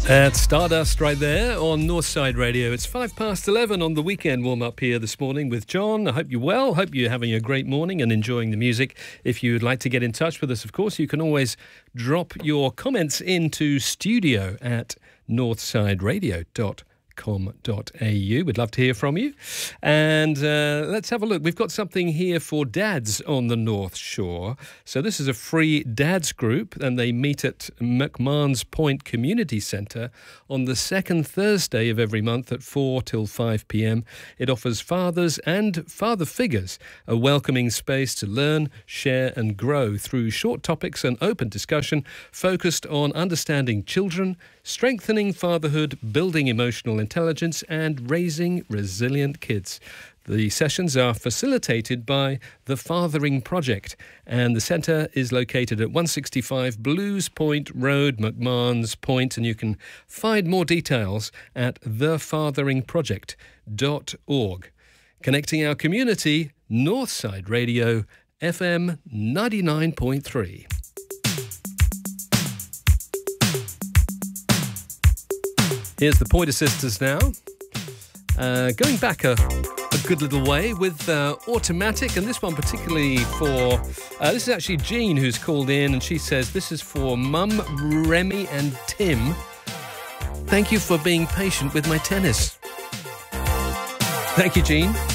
That's Stardust right there on Northside Radio. It's 11:05 on the weekend warm-up here this morning with John. I hope you're well. Hope you're having a great morning and enjoying the music. If you'd like to get in touch with us, of course, you can always drop your comments into studio@northsideradio.com.au. We'd love to hear from you. And let's have a look. We've got something here for dads on the North Shore. So this is a free dads group, and they meet at McMahon's Point Community Centre on the second Thursday of every month at 4 till 5 p.m. It offers fathers and father figures a welcoming space to learn, share and grow through short topics and open discussion focused on understanding children, strengthening fatherhood, building emotional intelligence and raising resilient kids. The sessions are facilitated by the Fathering Project, and the centre is located at 165 Blues Point Road, McMahon's Point, and you can find more details at thefatheringproject.org. Connecting our community, Northside Radio, FM 99.3. Here's the Pointer Sisters now. Going back a good little way with Automatic, and this one particularly for... this is actually Jean who's called in, and she says, this is for Mum, Remy and Tim. Thank you for being patient with my tennis. Thank you, Jean.